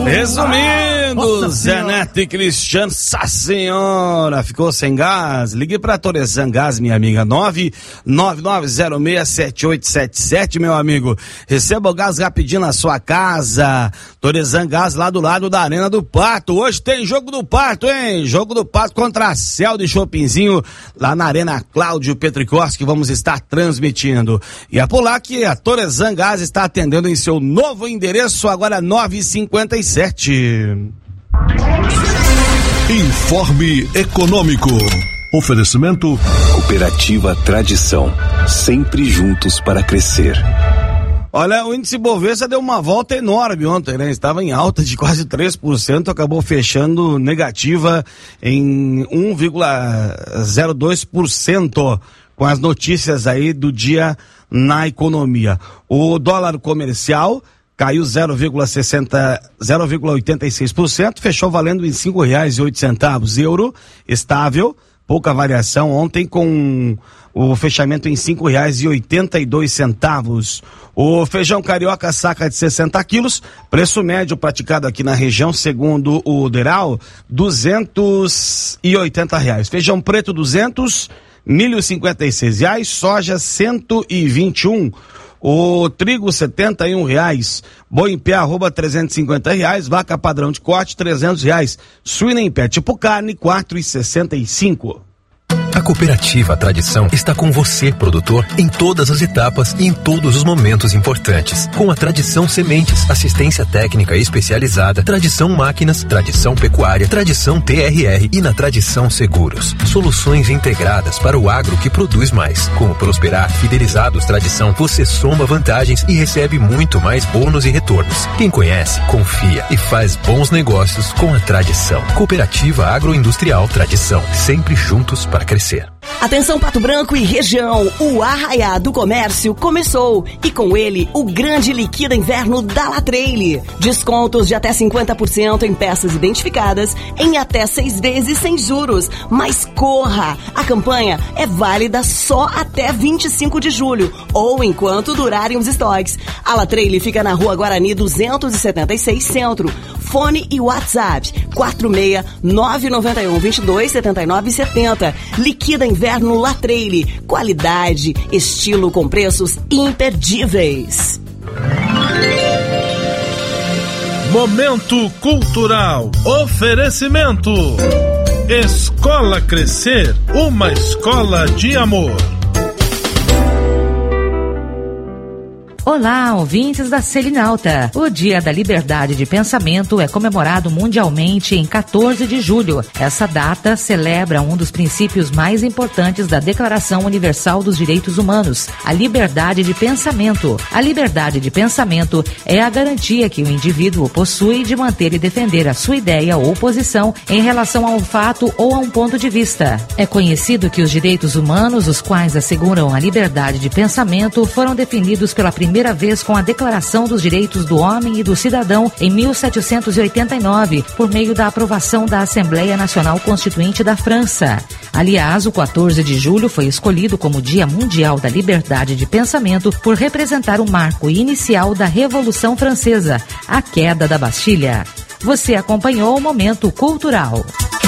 Resumindo, Zé Neto e Cristiano, nossa senhora, ficou sem gás? Ligue pra Torezan Gás, minha amiga, 999067877, meu amigo. Receba o gás rapidinho na sua casa. Torezan Gás, lá do lado da Arena do Pato. Hoje tem jogo do Pato, hein? Jogo do Pato contra a Céu de Chopinzinho, lá na Arena Cláudio Petricós, que vamos estar transmitindo. E é por lá que a Torezan Gás está atendendo em seu novo endereço, agora 957. Informe Econômico. Oferecimento Cooperativa Tradição, sempre juntos para crescer. Olha, o índice Bovespa deu uma volta enorme ontem, né? Estava em alta de quase 3%, acabou fechando negativa em 1,02%, com as notícias aí do dia na economia. O dólar comercial caiu 0,86%, fechou valendo em R$ 5,08. Euro estável, pouca variação ontem, com o fechamento em R$ 5,82. O feijão carioca saca de 60 quilos, preço médio praticado aqui na região, segundo o Deral, R$ 280. Feijão preto, 200, milho, R$ 56, soja, 121. O trigo, R$ 71, boi em pé, arroba R$350, vaca padrão de corte, R$300, suína em pé tipo carne, R$4,65. A Cooperativa Tradição está com você, produtor, em todas as etapas e em todos os momentos importantes. Com a Tradição Sementes, assistência técnica especializada, Tradição Máquinas, Tradição Pecuária, Tradição TRR e na Tradição Seguros. Soluções integradas para o agro que produz mais. Com o Prosperar Fidelizados Tradição, você soma vantagens e recebe muito mais bônus e retornos. Quem conhece, confia e faz bons negócios com a Tradição. Cooperativa Agroindustrial Tradição, sempre juntos para crescer. Atenção Pato Branco e região, o Arraiá do Comércio começou e com ele o grande liquida inverno da Latreille. Descontos de até 50% em peças identificadas em até 6 vezes sem juros. Mas corra! A campanha é válida só até 25 de julho ou enquanto durarem os estoques. A Latreille fica na Rua Guarani 276 Centro. Fone e WhatsApp 46991227970. Liquida inverno Latreille. Qualidade, estilo com preços imperdíveis. Momento cultural. Oferecimento. Escola Crescer, uma escola de amor. Olá, ouvintes da Selinalta. O Dia da Liberdade de Pensamento é comemorado mundialmente em 14 de julho. Essa data celebra um dos princípios mais importantes da Declaração Universal dos Direitos Humanos, a liberdade de pensamento. A liberdade de pensamento é a garantia que o indivíduo possui de manter e defender a sua ideia ou posição em relação a um fato ou a um ponto de vista. É conhecido que os direitos humanos, os quais asseguram a liberdade de pensamento, foram definidos pela primeira vez com a Declaração dos Direitos do Homem e do Cidadão em 1789, por meio da aprovação da Assembleia Nacional Constituinte da França. Aliás, o 14 de julho foi escolhido como Dia Mundial da Liberdade de Pensamento por representar o marco inicial da Revolução Francesa, a queda da Bastilha. Você acompanhou o Momento Cultural.